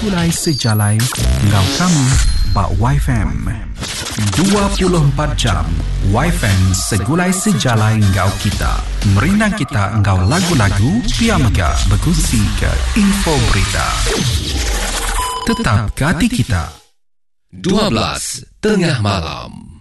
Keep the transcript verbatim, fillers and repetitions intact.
segulai sejalai ngau kami Bak Y F M dua puluh empat jam Y F M segulai sejalai ngau kita. Merinang kita ngau lagu-lagu Pia Mega berkusi ke info berita. Tetap ke hati kita. dua belas tengah malam.